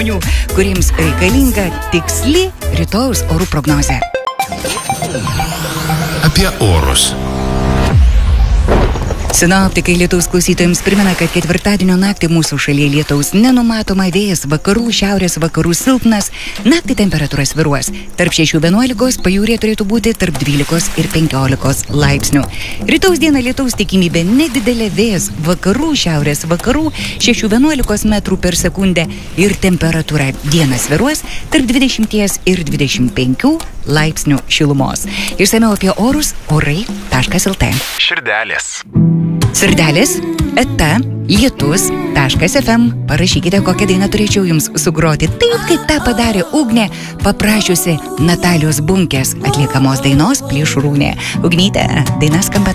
kuriems reikalinga tiksli rytojaus orų prognozė. Apie orus. Sinoptikai lietaus klausytojams primena, kad ketvirtadienio naktį mūsų šalyje lietaus nenumatoma, vėjas vakarų, šiaurės vakarų silpnas, naktį temperatūra svyruos. Tarp 6-11 pajūryje turėtų būti tarp 12 ir 15 laipsnių. Rytaus dieną lietaus tikimybė nedidelė, vėjas vakarų, šiaurės vakarų 6-11 metrų per sekundę ir temperatūra dieną svyruos tarp 20 ir 25 laipsnių šilumos. Išsamiau apie orus orai.lt. Širdelės. Sirdelės, eta, lietus.fm. Parašykite, kokią dainą turėčiau jums sugroti, taip kaip tą padarė Ugnė, paprašiusi Natalijos Bunkės atliekamos dainos Plėšrūnė. Ugnyte, daina skamba